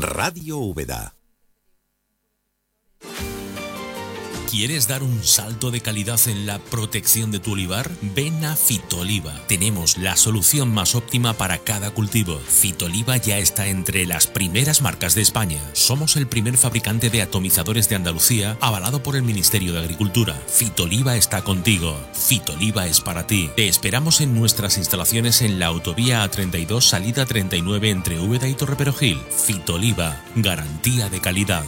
Radio Úbeda. ¿Quieres dar un salto de calidad en la protección de tu olivar? Ven a Fitoliva. Tenemos la solución más óptima para cada cultivo. Fitoliva ya está entre las primeras marcas de España. Somos el primer fabricante de atomizadores de Andalucía, avalado por el Ministerio de Agricultura. Fitoliva está contigo. Fitoliva es para ti. Te esperamos en nuestras instalaciones en la autovía A32, salida 39 entre Úbeda y Torreperogil. Fitoliva, garantía de calidad.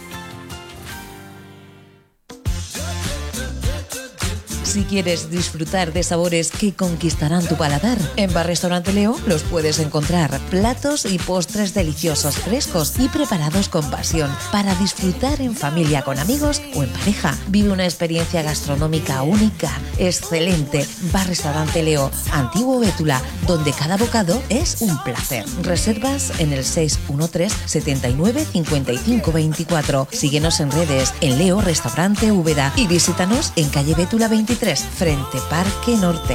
Si quieres disfrutar de sabores que conquistarán tu paladar, en Bar Restaurante Leo los puedes encontrar. Platos y postres deliciosos, frescos y preparados con pasión para disfrutar en familia, con amigos o en pareja. Vive una experiencia gastronómica única, excelente. Bar Restaurante Leo, Antiguo Bétula, donde cada bocado es un placer. Reservas en el 613 79 55 24. Síguenos en redes en Leo Restaurante Úbeda y visítanos en calle Bétula 23, frente Parque Norte.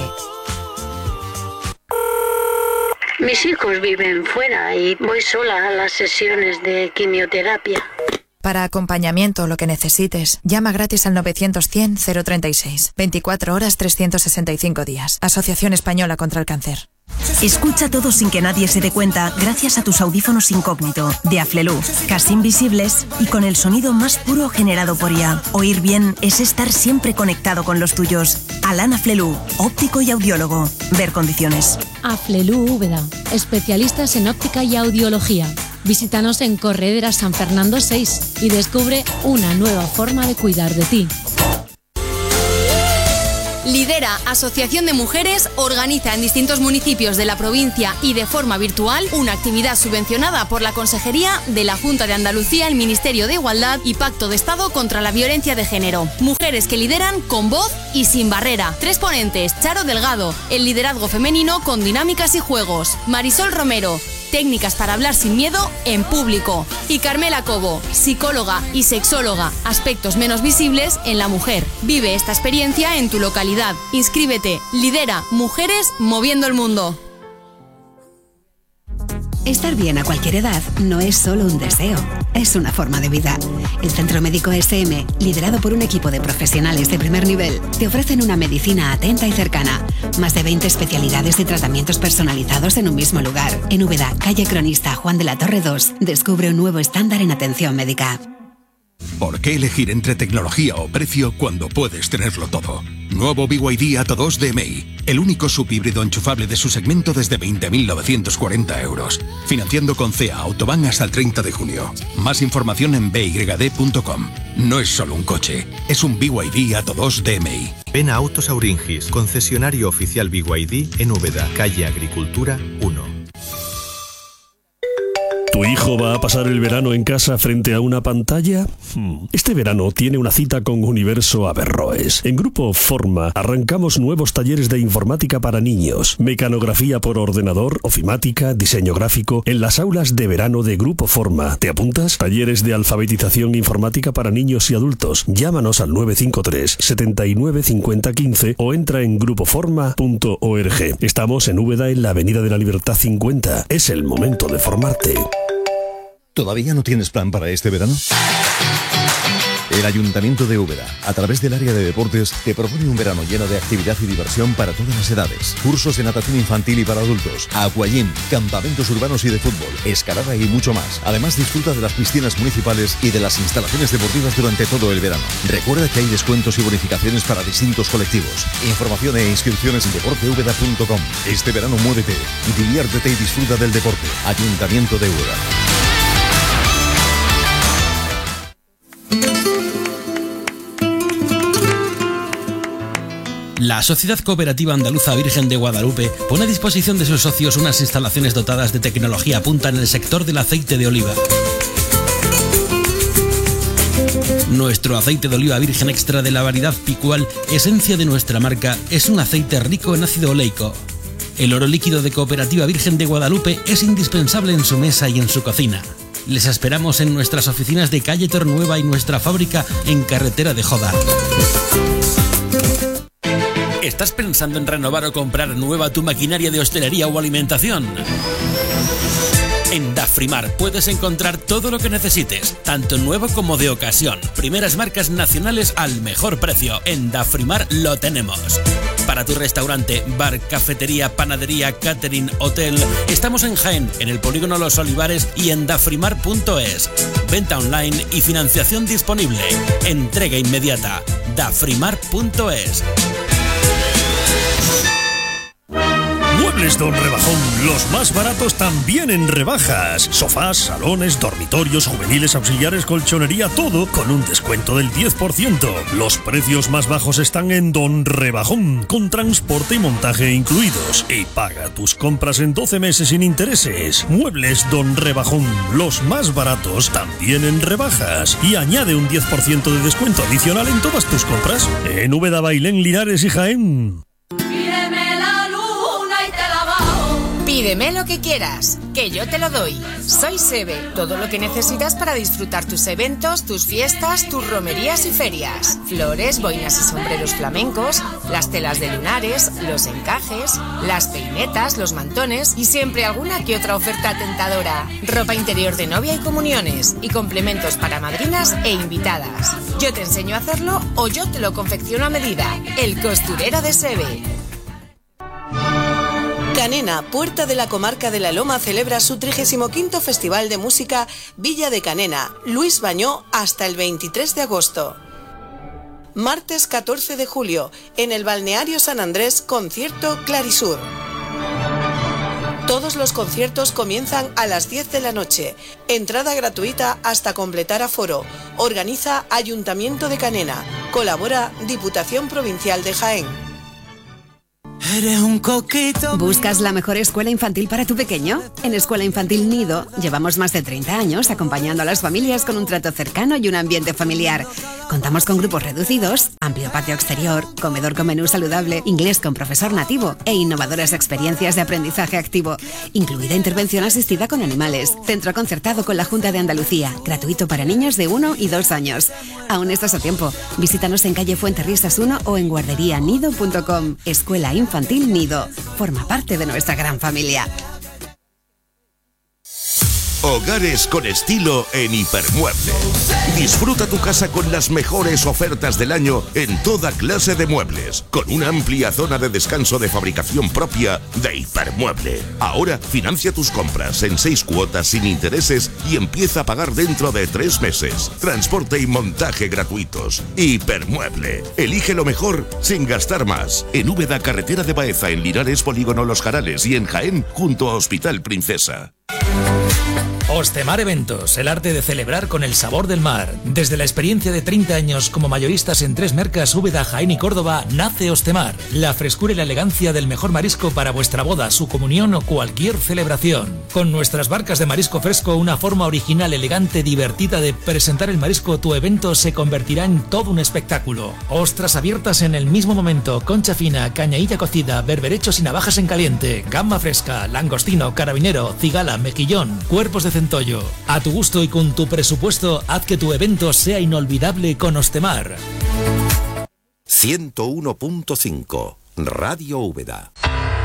Mis hijos viven fuera y voy sola a las sesiones de quimioterapia. Para acompañamiento, lo que necesites, llama gratis al 900-100-036. 24 horas, 365 días. Asociación Española contra el Cáncer. Escucha todo sin que nadie se dé cuenta gracias a tus audífonos incógnito de Aflelu, casi invisibles y con el sonido más puro generado por IA. Oír bien es estar siempre conectado con los tuyos. Alan Aflelu, óptico y audiólogo. Ver condiciones. Aflelu Úbeda, especialistas en óptica y audiología. Visítanos en Corredera San Fernando 6 y descubre una nueva forma de cuidar de ti. Lidera Asociación de Mujeres organiza en distintos municipios de la provincia y de forma virtual una actividad subvencionada por la Consejería de la Junta de Andalucía, el Ministerio de Igualdad y Pacto de Estado contra la Violencia de Género. Mujeres que lideran con voz y sin barrera. 3 ponentes: Charo Delgado, el liderazgo femenino con dinámicas y juegos; Marisol Romero, técnicas para hablar sin miedo en público; y Carmela Cobo, psicóloga y sexóloga, aspectos menos visibles en la mujer. Vive esta experiencia en tu localidad. Inscríbete. Lidera Mujeres Moviendo el Mundo. Estar bien a cualquier edad no es solo un deseo, es una forma de vida. El Centro Médico SM, liderado por un equipo de profesionales de primer nivel, te ofrecen una medicina atenta y cercana. Más de 20 especialidades y tratamientos personalizados en un mismo lugar. En Úbeda, calle Cronista Juan de la Torre 2, descubre un nuevo estándar en atención médica. ¿Por qué elegir entre tecnología o precio cuando puedes tenerlo todo? Nuevo BYD Atto 2 DMI, el único subhíbrido enchufable de su segmento desde 20.940 euros. Financiando con CEA Autobahn hasta el 30 de junio. Más información en byd.com. No es solo un coche, es un BYD Atto 2 DMI. Ven a Autos Auringis, concesionario oficial BYD en Úbeda, calle Agricultura 1. ¿Tu hijo va a pasar el verano en casa frente a una pantalla? Este verano tiene una cita con Universo Averroes. En Grupo Forma arrancamos nuevos talleres de informática para niños, mecanografía por ordenador, ofimática, diseño gráfico, en las aulas de verano de Grupo Forma. ¿Te apuntas? Talleres de alfabetización informática para niños y adultos. Llámanos al 953 79 50 15 o entra en grupoforma.org. Estamos en Úbeda, en la Avenida de la Libertad 50. Es el momento de formarte. ¿Todavía no tienes plan para este verano? El Ayuntamiento de Úbeda, a través del área de deportes, te propone un verano lleno de actividad y diversión para todas las edades. Cursos de natación infantil y para adultos, aquagym, campamentos urbanos y de fútbol, escalada y mucho más. Además, disfruta de las piscinas municipales y de las instalaciones deportivas durante todo el verano. Recuerda que hay descuentos y bonificaciones para distintos colectivos. Información e inscripciones en deporteúbeda.com. Este verano muévete, diviértete y disfruta del deporte. Ayuntamiento de Úbeda. La Sociedad Cooperativa Andaluza Virgen de Guadalupe pone a disposición de sus socios unas instalaciones dotadas de tecnología punta en el sector del aceite de oliva. Nuestro aceite de oliva virgen extra de la variedad Picual, esencia de nuestra marca, es un aceite rico en ácido oleico. El oro líquido de Cooperativa Virgen de Guadalupe es indispensable en su mesa y en su cocina. Les esperamos en nuestras oficinas de calle Tornueva y nuestra fábrica en carretera de Jodar. ¿Estás pensando en renovar o comprar nueva tu maquinaria de hostelería o alimentación? En Dafrimar puedes encontrar todo lo que necesites, tanto nuevo como de ocasión. Primeras marcas nacionales al mejor precio. En Dafrimar lo tenemos. Para tu restaurante, bar, cafetería, panadería, catering, hotel, estamos en Jaén, en el Polígono Los Olivares y en dafrimar.es. Venta online y financiación disponible. Entrega inmediata. dafrimar.es. Muebles Don Rebajón, los más baratos también en rebajas. Sofás, salones, dormitorios, juveniles, auxiliares, colchonería, todo con un descuento del 10%. Los precios más bajos están en Don Rebajón, con transporte y montaje incluidos. Y paga tus compras en 12 meses sin intereses. Muebles Don Rebajón, los más baratos también en rebajas. Y añade un 10% de descuento adicional en todas tus compras. En Úbeda, Bailén, Linares y Jaén. Pídeme lo que quieras, que yo te lo doy. Soy Sebe, todo lo que necesitas para disfrutar tus eventos, tus fiestas, tus romerías y ferias. Flores, boinas y sombreros flamencos, las telas de lunares, los encajes, las peinetas, los mantones y siempre alguna que otra oferta tentadora. Ropa interior de novia y comuniones y complementos para madrinas e invitadas. Yo te enseño a hacerlo o yo te lo confecciono a medida. El costurero de Sebe. Canena, puerta de la comarca de La Loma, celebra su 35º Festival de Música Villa de Canena, Luis Bañó, hasta el 23 de agosto. Martes 14 de julio, en el Balneario San Andrés, concierto Clarisur. Todos los conciertos comienzan a las 10 de la noche. Entrada gratuita hasta completar aforo. Organiza Ayuntamiento de Canena. Colabora Diputación Provincial de Jaén. Eres un coquito. ¿Buscas la mejor escuela infantil para tu pequeño? En Escuela Infantil Nido llevamos más de 30 años acompañando a las familias con un trato cercano y un ambiente familiar. Contamos con grupos reducidos, amplio patio exterior, comedor con menú saludable, inglés con profesor nativo e innovadoras experiencias de aprendizaje activo, incluida intervención asistida con animales. Centro concertado con la Junta de Andalucía, gratuito para niños de 1 y 2 años. Aún estás a tiempo. Visítanos en calle Fuenterrisas 1 o en guarderíanido.com. Escuela Infantil Nido. Forma parte de nuestra gran familia. Hogares con estilo en Hipermueble. Disfruta tu casa con las mejores ofertas del año en toda clase de muebles, con una amplia zona de descanso de fabricación propia de Hipermueble. Ahora financia tus compras en 6 cuotas sin intereses y empieza a pagar dentro de 3 meses. Transporte y montaje gratuitos. Hipermueble. Elige lo mejor sin gastar más. En Úbeda, carretera de Baeza, en Linares, Polígono Los Jarales y en Jaén, junto a Hospital Princesa. Ostemar Eventos, el arte de celebrar con el sabor del mar. Desde la experiencia de 30 años como mayoristas en 3 mercas, Úbeda, Jaén y Córdoba, nace Ostemar. La frescura y la elegancia del mejor marisco para vuestra boda, su comunión o cualquier celebración. Con nuestras barcas de marisco fresco, una forma original, elegante, divertida de presentar el marisco, tu evento se convertirá en todo un espectáculo. Ostras abiertas en el mismo momento, concha fina, cañailla cocida, berberechos y navajas en caliente, gamba fresca, langostino, carabinero, cigala, mejillón, cuerpos de centollo. A tu gusto y con tu presupuesto, haz que tu evento sea inolvidable con Ostemar. 101.5 Radio Úbeda.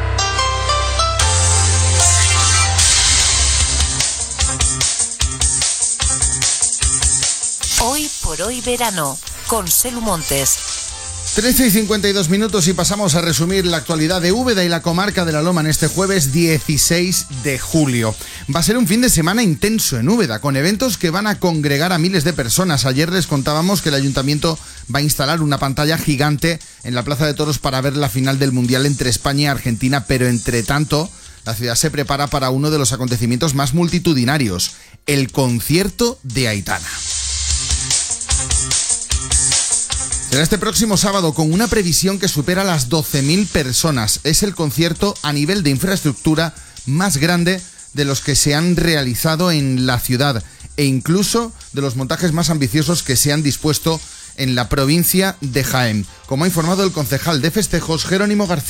Hoy por hoy verano, con Selu Montes. 13:52 y pasamos a resumir la actualidad de Úbeda y la comarca de La Loma en este jueves 16 de julio. Va a ser un fin de semana intenso en Úbeda, con eventos que van a congregar a miles de personas. Ayer les contábamos que el ayuntamiento va a instalar una pantalla gigante en la Plaza de Toros para ver la final del Mundial entre España y Argentina, pero entre tanto, la ciudad se prepara para uno de los acontecimientos más multitudinarios, el concierto de Aitana. Será este próximo sábado con una previsión que supera las 12.000 personas. Es el concierto a nivel de infraestructura más grande de los que se han realizado en la ciudad e incluso de los montajes más ambiciosos que se han dispuesto en la provincia de Jaén, como ha informado el concejal de festejos Jerónimo García.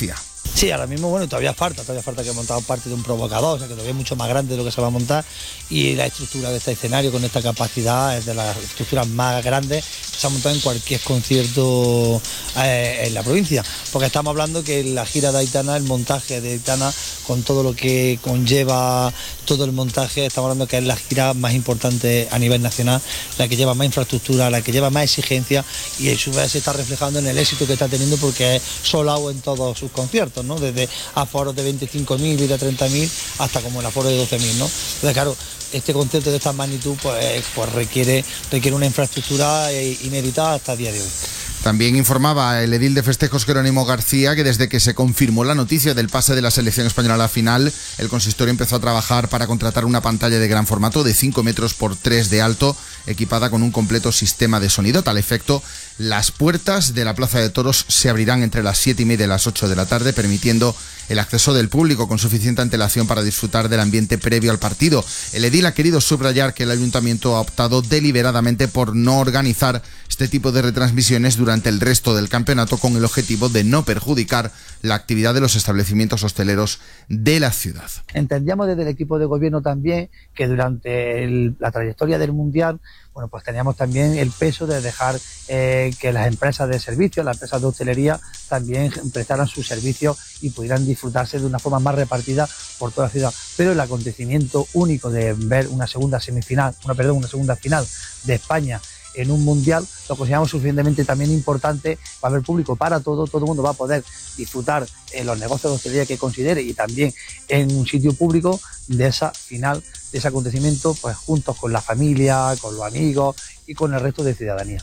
Sí, ahora mismo, bueno, todavía falta que montar parte de un provocador, o sea que todavía es mucho más grande de lo que se va a montar, y la estructura de este escenario con esta capacidad es de las estructuras más grandes que se ha montado en cualquier concierto en la provincia, porque estamos hablando que la gira de Aitana, el montaje de Aitana, con todo lo que conlleva todo el montaje, estamos hablando que es la gira más importante a nivel nacional, la que lleva más infraestructura, la que lleva más exigencia, y a su vez se está reflejando en el éxito que está teniendo porque es sold out en todos sus conciertos, ¿no? Desde aforos de 25.000 y de 30.000 hasta como el aforo de 12.000, ¿no? Entonces, claro, este concierto de esta magnitud pues requiere una infraestructura inédita hasta el día de hoy. También informaba el edil de festejos Jerónimo García que desde que se confirmó la noticia del pase de la selección española a la final, el consistorio empezó a trabajar para contratar una pantalla de gran formato de 5 metros por 3 de alto, equipada con un completo sistema de sonido. A tal efecto, las puertas de la Plaza de Toros se abrirán entre las 7:30 y las 8 de la tarde, permitiendo el acceso del público con suficiente antelación para disfrutar del ambiente previo al partido. El edil ha querido subrayar que el ayuntamiento ha optado deliberadamente por no organizar este tipo de retransmisiones durante el resto del campeonato, con el objetivo de no perjudicar la actividad de los establecimientos hosteleros de la ciudad. Entendíamos desde el equipo de gobierno también que durante la trayectoria del Mundial, bueno, pues teníamos también el peso de dejar que las empresas de servicios, las empresas de hostelería también prestaran sus servicios y pudieran disfrutarse de una forma más repartida por toda la ciudad. Pero el acontecimiento único de ver una segunda final de España en un mundial lo consideramos suficientemente también importante para ver público para todo el mundo va a poder disfrutar en los negocios de hostelería que considere y también en un sitio público de esa final, de ese acontecimiento, pues juntos con la familia, con los amigos y con el resto de ciudadanía.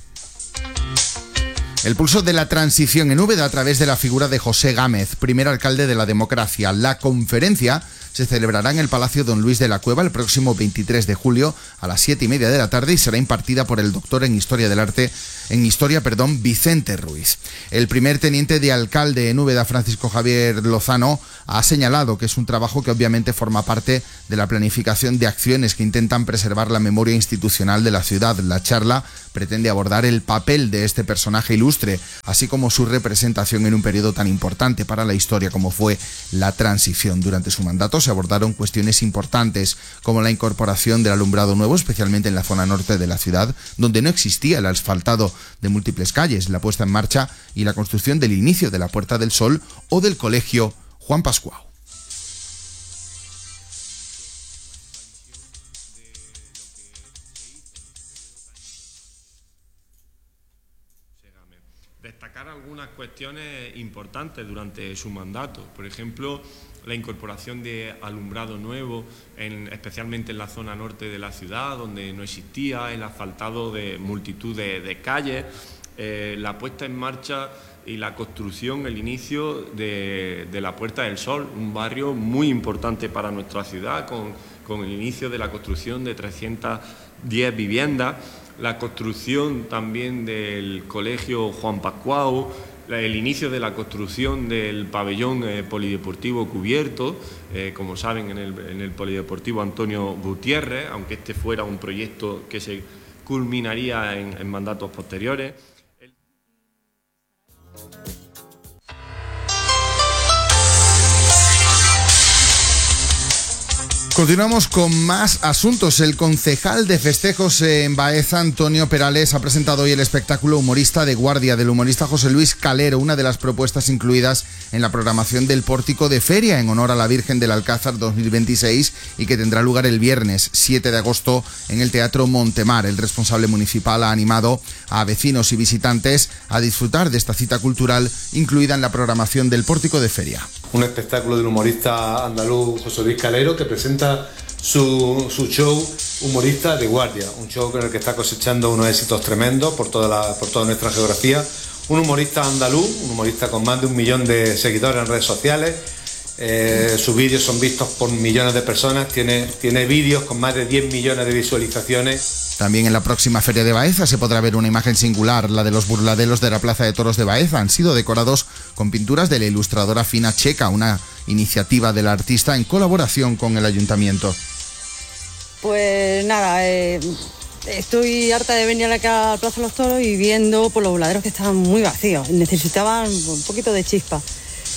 El pulso de la transición en Úbeda a través de la figura de José Gámez, primer alcalde de la democracia. La conferencia se celebrará en el Palacio Don Luis de la Cueva el próximo 23 de julio a las 7:30 de la tarde y será impartida por el doctor en Historia del Arte, Vicente Ruiz. El primer teniente de alcalde en Úbeda, Francisco Javier Lozano, ha señalado que es un trabajo que obviamente forma parte de la planificación de acciones que intentan preservar la memoria institucional de la ciudad. La charla pretende abordar el papel de este personaje ilustre, así como su representación en un periodo tan importante para la historia como fue la transición. Durante su mandato se abordaron cuestiones importantes como la incorporación del alumbrado nuevo, especialmente en la zona norte de la ciudad, donde no existía el asfaltado de múltiples calles, la puesta en marcha y la construcción del inicio de la Puerta del Sol o del Colegio Juan Pascual. Destacar algunas cuestiones importantes durante su mandato, por ejemplo, la incorporación de alumbrado nuevo, especialmente en la zona norte de la ciudad, donde no existía, el asfaltado de multitud de calles, la puesta en marcha y la construcción, el inicio de la Puerta del Sol, un barrio muy importante para nuestra ciudad, con el inicio de la construcción de 310 viviendas, la construcción también del Colegio Juan Pascual, el inicio de la construcción del pabellón polideportivo cubierto, como saben, en el polideportivo Antonio Gutiérrez, aunque este fuera un proyecto que se culminaría en mandatos posteriores. Continuamos con más asuntos. El concejal de festejos en Baeza, Antonio Perales, ha presentado hoy el espectáculo humorista de Guardia del humorista José Luis Calero, una de las propuestas incluidas en la programación del Pórtico de Feria en honor a la Virgen del Alcázar 2026 y que tendrá lugar el viernes 7 de agosto en el Teatro Montemar. El responsable municipal ha animado a vecinos y visitantes a disfrutar de esta cita cultural incluida en la programación del Pórtico de Feria. Un espectáculo del humorista andaluz José Luis Calero que presenta su show humorista de Guardia, un show con el que está cosechando unos éxitos tremendos por toda nuestra geografía. Un humorista andaluz, un humorista con más de 1 millón de seguidores en redes sociales. Sus vídeos son vistos por millones de personas, tiene vídeos con más de 10 millones de visualizaciones. También en la próxima Feria de Baeza se podrá ver una imagen singular, la de los burladelos de la Plaza de Toros de Baeza. Han sido decorados con pinturas de la ilustradora Fina Checa, una iniciativa del artista en colaboración con el ayuntamiento. Pues nada, estoy harta de venir acá a Plaza de los Toros y viendo por los burladeros que estaban muy vacíos, necesitaban un poquito de chispa.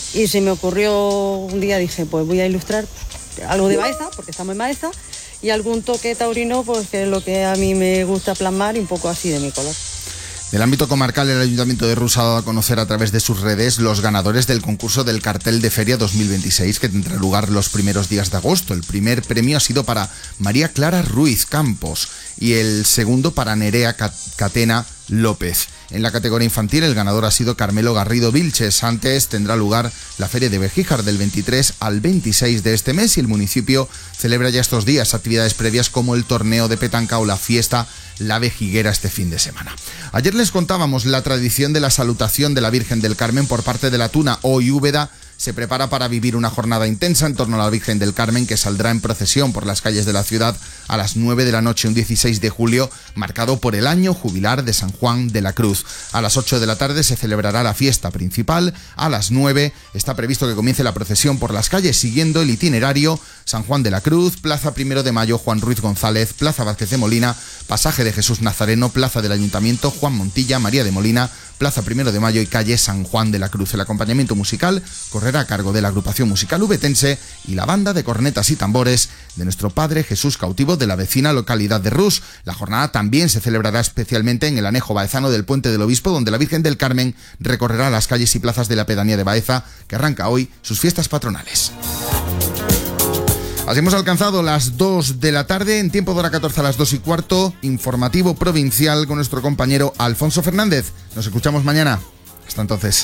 Y se me ocurrió un día, dije, pues voy a ilustrar algo de Baeza, porque estamos en Baeza, y algún toque taurino, pues que es lo que a mí me gusta plasmar y un poco así de mi color. Del ámbito comarcal, el Ayuntamiento de Rus ha dado a conocer a través de sus redes los ganadores del concurso del cartel de feria 2026 que tendrá lugar los primeros días de agosto. El primer premio ha sido para María Clara Ruiz Campos y el segundo para Nerea Catena López. En la categoría infantil, el ganador ha sido Carmelo Garrido Vilches. Antes tendrá lugar la Feria de Bejíjar del 23 al 26 de este mes y el municipio celebra ya estos días actividades previas como el torneo de petanca o la fiesta La Vejiguera este fin de semana. Ayer les contábamos la tradición de la salutación de la Virgen del Carmen por parte de la Tuna. Hoy Úbeda se prepara para vivir una jornada intensa en torno a la Virgen del Carmen, que saldrá en procesión por las calles de la ciudad a las 9 de la noche, un 16 de julio, marcado por el año jubilar de San Juan de la Cruz. A las 8 de la tarde se celebrará la fiesta principal. A las 9 está previsto que comience la procesión por las calles, siguiendo el itinerario: San Juan de la Cruz, Plaza 1 de Mayo, Juan Ruiz González, Plaza Vázquez de Molina, Pasaje de Jesús Nazareno, Plaza del Ayuntamiento, Juan Montilla, María de Molina, Plaza 1 de Mayo y calle San Juan de la Cruz. El acompañamiento musical correrá a cargo de la agrupación musical ubetense y la banda de cornetas y tambores de nuestro Padre Jesús Cautivo de la vecina localidad de Rus. La jornada también se celebrará especialmente en el anejo baezano del Puente del Obispo, donde la Virgen del Carmen recorrerá las calles y plazas de la pedanía de Baeza, que arranca hoy sus fiestas patronales. Así hemos alcanzado las 2 de la tarde, en tiempo de hora 14 a las 2 y cuarto, informativo provincial con nuestro compañero Alfonso Fernández. Nos escuchamos mañana. Hasta entonces.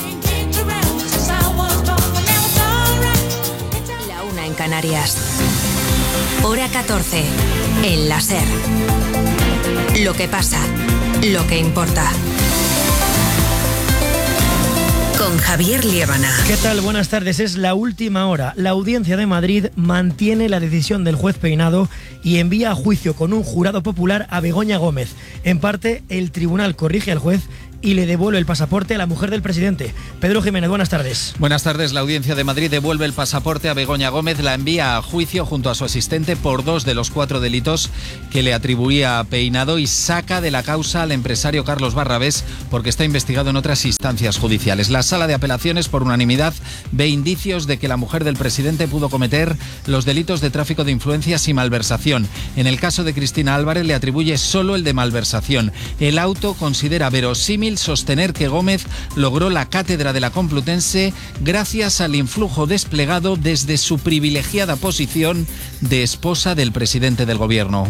La 1 en Canarias. Hora 14, en la SER. Lo que pasa, lo que importa. Con Javier Liébana. ¿Qué tal? Buenas tardes. Es la última hora. La Audiencia de Madrid mantiene la decisión del juez Peinado y envía a juicio con un jurado popular a Begoña Gómez. En parte, el tribunal corrige al juez y le devuelve el pasaporte a la mujer del presidente. Pedro Jiménez, buenas tardes. Buenas tardes. La Audiencia de Madrid devuelve el pasaporte a Begoña Gómez, la envía a juicio junto a su asistente por 2 de los 4 delitos que le atribuía a Peinado y saca de la causa al empresario Carlos Barrabés porque está investigado en otras instancias judiciales. La Sala de Apelaciones, por unanimidad, ve indicios de que la mujer del presidente pudo cometer los delitos de tráfico de influencias y malversación. En el caso de Cristina Álvarez le atribuye solo el de malversación. El auto considera verosímil sostener que Gómez logró la cátedra de la Complutense gracias al influjo desplegado desde su privilegiada posición de esposa del presidente del gobierno.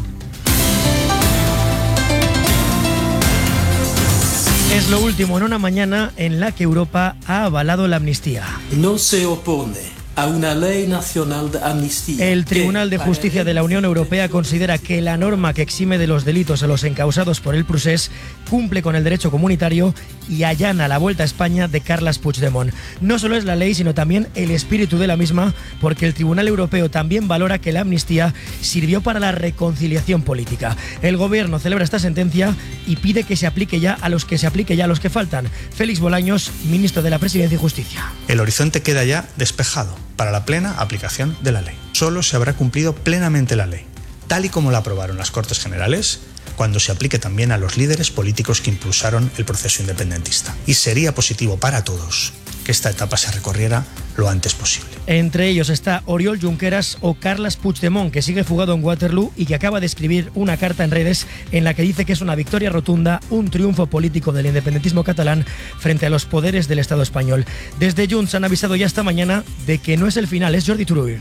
Es lo último en una mañana en la que Europa ha avalado la amnistía. No se opone a una ley nacional de amnistía. El Tribunal de Justicia de la Unión Europea considera que la norma que exime de los delitos a los encausados por el procés cumple con el derecho comunitario y allana la vuelta a España de Carles Puigdemont. No solo es la ley, sino también el espíritu de la misma, porque el Tribunal Europeo también valora que la amnistía sirvió para la reconciliación política. El gobierno celebra esta sentencia y pide que se aplique ya a los que faltan. Félix Bolaños, ministro de la Presidencia y Justicia. El horizonte queda ya despejado para la plena aplicación de la ley. Solo se habrá cumplido plenamente la ley, tal y como la aprobaron las Cortes Generales, cuando se aplique también a los líderes políticos que impulsaron el proceso independentista. Y sería positivo para todos que esta etapa se recorriera lo antes posible. Entre ellos está Oriol Junqueras o Carles Puigdemont, que sigue fugado en Waterloo y que acaba de escribir una carta en redes en la que dice que es una victoria rotunda, un triunfo político del independentismo catalán frente a los poderes del Estado español. Desde Junts han avisado ya esta mañana de que no es el final, es Jordi Turull.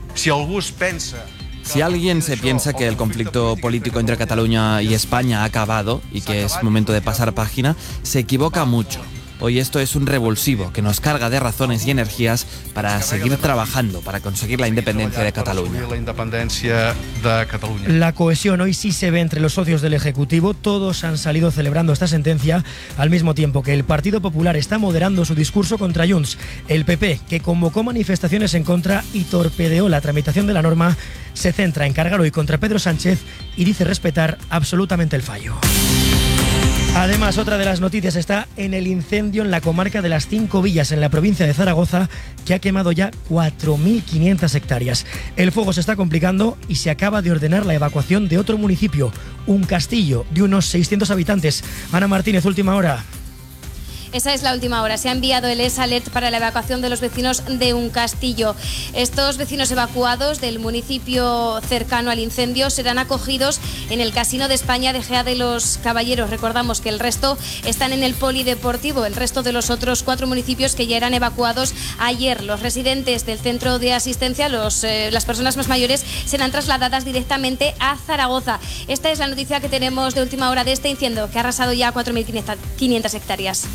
Si alguien se piensa que el conflicto político entre Cataluña y España ha acabado y que es momento de pasar página, se equivoca mucho. Hoy esto es un revulsivo que nos carga de razones y energías para seguir trabajando para conseguir la independencia de Cataluña. La cohesión hoy sí se ve entre los socios del Ejecutivo. Todos han salido celebrando esta sentencia al mismo tiempo que el Partido Popular está moderando su discurso contra Junts. El PP, que convocó manifestaciones en contra y torpedeó la tramitación de la norma, se centra en cargar hoy contra Pedro Sánchez y dice respetar absolutamente el fallo. Además, otra de las noticias está en el incendio en la comarca de las 5 Villas, en la provincia de Zaragoza, que ha quemado ya 4.500 hectáreas. El fuego se está complicando y se acaba de ordenar la evacuación de otro municipio, un castillo de unos 600 habitantes. Ana Martínez, última hora. Esa es la última hora. Se ha enviado el SOS-Alert para la evacuación de los vecinos de un castillo. Estos vecinos evacuados del municipio cercano al incendio serán acogidos en el Casino de España de Gea de los Caballeros. Recordamos que el resto están en el polideportivo, el resto de los otros 4 municipios que ya eran evacuados ayer. Los residentes del centro de asistencia, las personas más mayores, serán trasladadas directamente a Zaragoza. Esta es la noticia que tenemos de última hora de este incendio, que ha arrasado ya 4.500 hectáreas.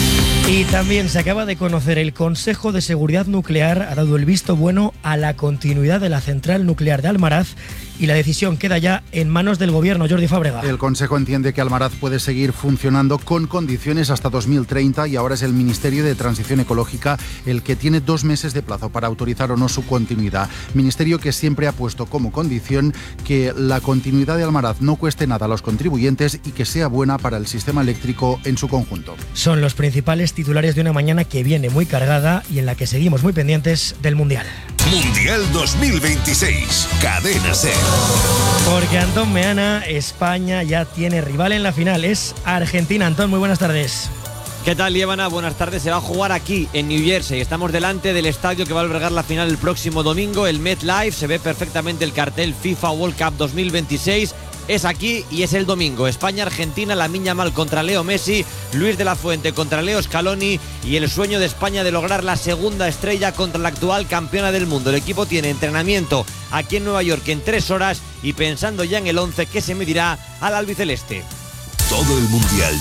Y también se acaba de conocer, el Consejo de Seguridad Nuclear ha dado el visto bueno a la continuidad de la central nuclear de Almaraz y la decisión queda ya en manos del Gobierno. Jordi Fábrega. El Consejo entiende que Almaraz puede seguir funcionando con condiciones hasta 2030 y ahora es el Ministerio de Transición Ecológica el que tiene 2 meses de plazo para autorizar o no su continuidad. Ministerio que siempre ha puesto como condición que la continuidad de Almaraz no cueste nada a los contribuyentes y que sea buena para el sistema eléctrico en su conjunto. Son los principales titulares de una mañana que viene muy cargada y en la que seguimos muy pendientes del Mundial. Mundial 2026, Cadena SER. Porque Antón Meana, España ya tiene rival en la final, es Argentina. Antón, muy buenas tardes. ¿Qué tal, Líbana? Buenas tardes. Se va a jugar aquí, en New Jersey. Estamos delante del estadio que va a albergar la final el próximo domingo, el MetLife. Se ve perfectamente el cartel FIFA World Cup 2026. Es aquí y es el domingo. España-Argentina, Lamine Yamal contra Leo Messi, Luis de la Fuente contra Leo Scaloni y el sueño de España de lograr la segunda estrella contra la actual campeona del mundo. El equipo tiene entrenamiento aquí en Nueva York en 3 horas y pensando ya en el 11 que se medirá al albiceleste. Todo el Mundial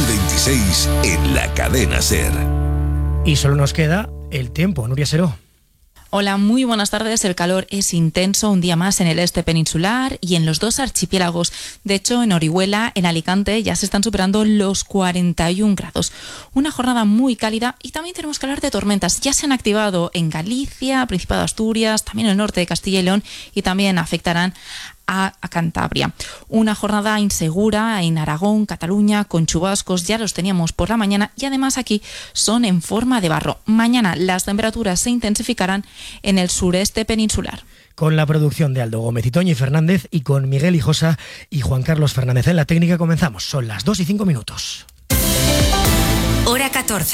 2026 en la Cadena SER. Y solo nos queda el tiempo, Nuria Seró. Hola, muy buenas tardes. El calor es intenso un día más en el este peninsular y en los 2 archipiélagos. De hecho, en Orihuela, en Alicante, ya se están superando los 41 grados. Una jornada muy cálida y también tenemos que hablar de tormentas. Ya se han activado en Galicia, Principado de Asturias, también en el norte de Castilla y León y también afectarán a Cantabria. Una jornada insegura en Aragón, Cataluña, con chubascos, ya los teníamos por la mañana y además aquí son en forma de barro. Mañana las temperaturas se intensificarán en el sureste peninsular. Con la producción de Aldo Gómez y Toñi Fernández y con Miguel Hijosa y Juan Carlos Fernández en la técnica comenzamos. Son las 2:05. Hora 14.